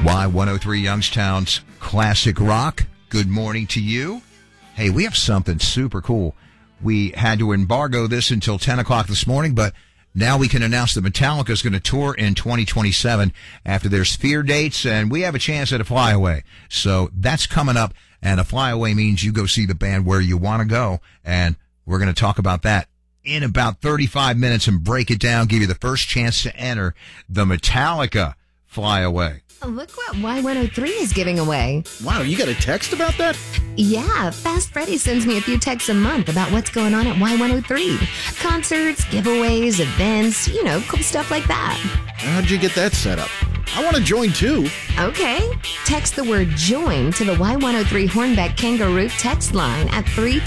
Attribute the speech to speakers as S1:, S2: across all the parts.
S1: Y103 Youngstown's Classic Rock. Good morning to you. Hey, we have something super cool. We had to embargo this until 10 o'clock this morning, but now we can announce that Metallica is going to tour in 2027 after their Sphere dates, and we have a chance at a flyaway. So that's coming up, and a flyaway means you go see the band where you want to go, and we're going to talk about that in about 35 minutes and break it down, give you the first chance to enter the Metallica flyaway.
S2: Look what Y103 is giving away.
S3: Wow, you got a text about that?
S2: Yeah, Fast Freddy sends me a few texts a month about what's going on at Y103. Concerts, giveaways, events, cool stuff like that.
S3: How'd you get that set up? I want to join too.
S2: Okay. Text the word JOIN to the Y103 Hornbeck Kangaroo text line at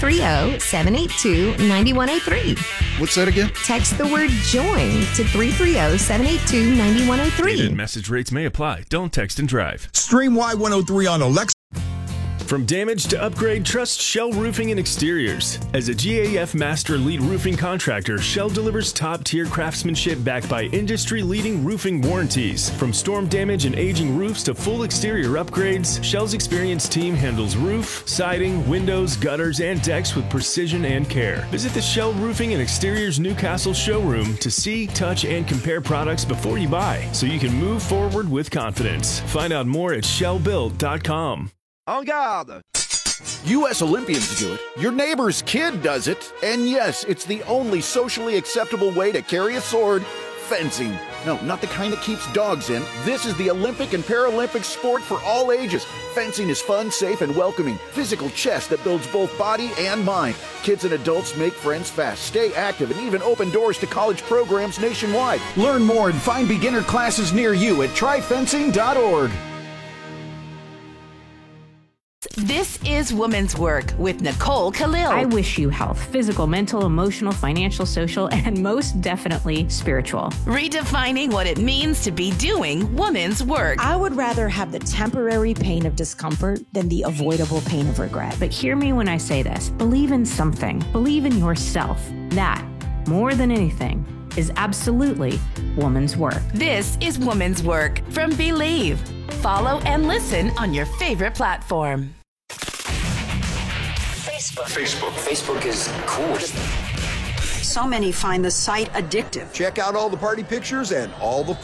S2: 330-782-9103.
S3: What's that again?
S2: Text the word JOIN to 330-782-9103.
S4: Dated message rates may apply. Don't text and drive.
S5: Stream Y103 on Alexa.
S4: From damage to upgrade, trust Shell Roofing and Exteriors. As a GAF Master Lead Roofing Contractor, Shell delivers top-tier craftsmanship backed by industry-leading roofing warranties. From storm damage and aging roofs to full exterior upgrades, Shell's experienced team handles roof, siding, windows, gutters, and decks with precision and care. Visit the Shell Roofing and Exteriors Newcastle showroom to see, touch, and compare products before you buy, so you can move forward with confidence. Find out more at shellbuilt.com.
S6: En garde!
S3: U.S. Olympians do it. Your neighbor's kid does it. And yes, it's the only socially acceptable way to carry a sword. Fencing. No, not the kind that keeps dogs in. This is the Olympic and Paralympic sport for all ages. Fencing is fun, safe, and welcoming. Physical chess that builds both body and mind. Kids and adults make friends fast, stay active, and even open doors to college programs nationwide. Learn more and find beginner classes near you at tryfencing.org.
S7: This is Woman's Work with Nicole Khalil.
S8: I wish you health, physical, mental, emotional, financial, social, and most definitely spiritual.
S7: Redefining what it means to be doing woman's work.
S9: I would rather have the temporary pain of discomfort than the avoidable pain of regret.
S8: But hear me when I say this. Believe in something. Believe in yourself. That, more than anything, is absolutely woman's work.
S7: This is Woman's Work from Believe. Follow and listen on your favorite platform.
S10: Facebook is cool.
S11: So many find the site addictive.
S12: Check out all the party pictures and all the